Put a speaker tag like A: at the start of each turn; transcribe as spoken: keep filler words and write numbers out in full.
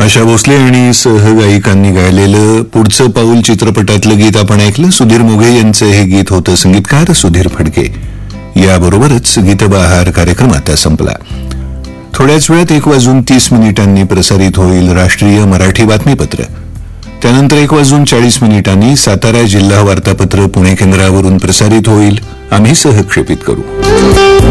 A: आशा भोसले आणि सहगायिकांनी गायलेलं पुढचं पाऊल चित्रपटातलं गीत आपण ऐकलं. सुधीर मोघे यांचं हे गीत होतं. संगीतकार सुधीर फडके. याबरोबरच गीतबहार कार्यक्रम आता संपला. थोड्याच वेळात एक वाजून तीस मिनिटांनी प्रसारित होईल राष्ट्रीय मराठी बातमीपत्र. त्यानंतर एक वाजून चाळीस मिनिटांनी सातारा जिल्हा वार्तापत्र पुणे केंद्रावरून प्रसारित होईल. आम्ही सहक्षेपित करू.